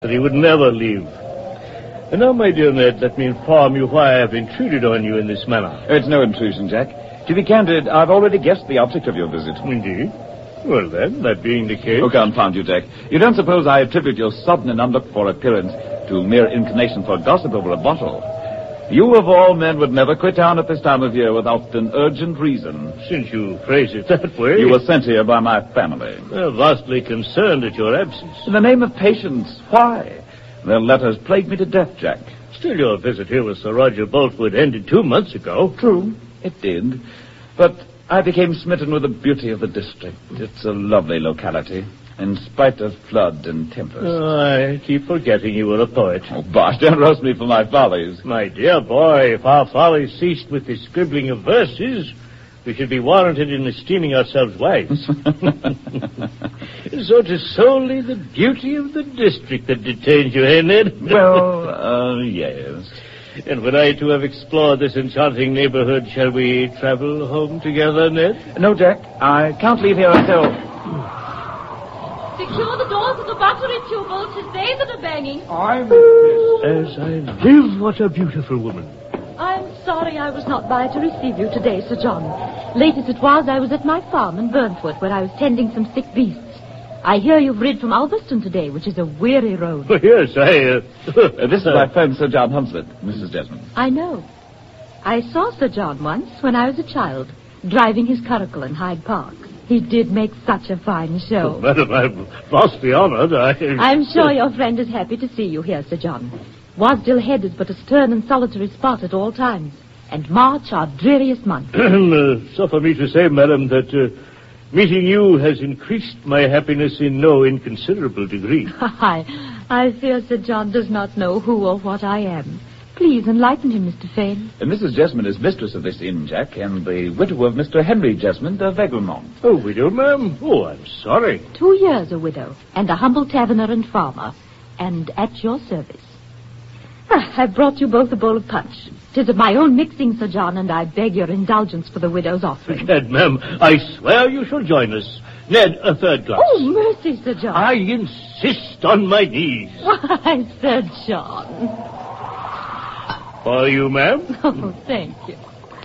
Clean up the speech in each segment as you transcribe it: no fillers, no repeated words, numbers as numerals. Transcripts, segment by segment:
that he would never leave. And now, my dear Ned, let me inform you why I have intruded on you in this manner. It's no intrusion, Jack. To be candid, I've already guessed the object of your visit. Indeed? Well, then, that being the case... Oh, confound you, Jack. You don't suppose I attribute your sudden and unlooked-for appearance to mere inclination for gossip over a bottle? You, of all men, would never quit town at this time of year without an urgent reason. Since you phrase it that way... You were sent here by my family. They're vastly concerned at your absence. In the name of patience, why? Their letters plague me to death, Jack. Still, your visit here with Sir Roger Boltwood ended 2 months ago. True, it did. But I became smitten with the beauty of the district. It's a lovely locality, in spite of flood and tempest. Oh, I keep forgetting you were a poet. Oh, bosh, don't roast me for my follies. My dear boy, if our follies ceased with the scribbling of verses, we should be warranted in esteeming ourselves wise. So it is solely the beauty of the district that detains you, eh, Ned? Well, yes. And when I too have explored this enchanting neighborhood, shall we travel home together, Ned? No, Jack. I can't leave here until... Secure the doors of the buttery tubal. 'Tis they that are banging. As I live, what a beautiful woman. I'm sorry I was not by to receive you today, Sir John. Late as it was, I was at my farm in Burnford, where I was tending some sick beasts. I hear you've rid from Ulverston today, which is a weary road. Oh, yes, this is my friend, Sir John Hunsford, Mrs. Desmond. I know. I saw Sir John once when I was a child, driving his curricle in Hyde Park. He did make such a fine show. Oh, madam, I'm vastly honored. I'm sure your friend is happy to see you here, Sir John. Wasdale Head is but a stern and solitary spot at all times, and March our dreariest month. Suffer me to say, madam, that meeting you has increased my happiness in no inconsiderable degree. I fear Sir John does not know who or what I am. Please enlighten him, Mr. Fane. Mrs. Jesmond is mistress of this inn, Jack, and the widow of Mr. Henry Jesmond of Egremont. Oh, widow, ma'am? Oh, I'm sorry. 2 years a widow, and a humble taverner and farmer, and at your service. I've brought you both a bowl of punch. 'Tis of my own mixing, Sir John, and I beg your indulgence for the widow's offering. Ned, ma'am, I swear you shall join us. Ned, a third glass. Oh, mercy, Sir John. I insist on my knees. Why, Sir John. For you, ma'am. Oh, thank you.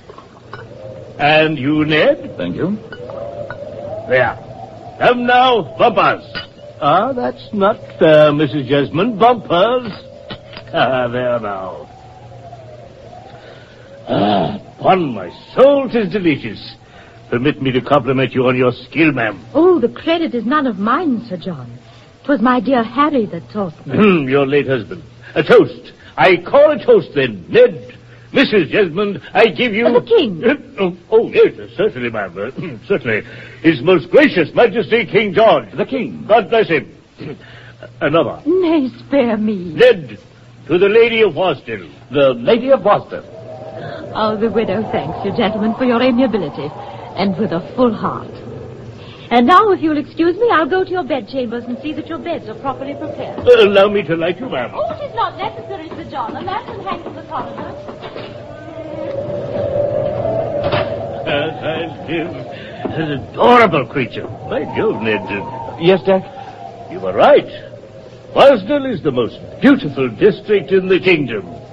And you, Ned. Thank you. There. Come now, bumpers. Ah, that's not fair, Mrs. Jesmond. Bumpers. There now. Upon my soul, 'tis delicious. Permit me to compliment you on your skill, ma'am. Oh, the credit is none of mine, Sir John. 'Twas my dear Harry that taught me. Your late husband. A toast. I call a toast, then. Ned, Mrs. Jesmond, I give you... The king. Yes, certainly, ma'am. Certainly. His most gracious Majesty, King George. The king. God bless him. Another. Nay, spare me. Ned, to the Lady of Wasdale. The Lady of Wasdale. Oh, the widow thanks you, gentlemen, for your amiability, and with a full heart. And now, if you'll excuse me, I'll go to your bedchambers and see that your beds are properly prepared. Allow me to light you, ma'am. Oh, it is not necessary, Sir John. A lantern hangs in the corridor. As I live, an adorable creature. By Jove, Ned. Yes, Jack? You were right. Wasdale is the most beautiful district in the kingdom.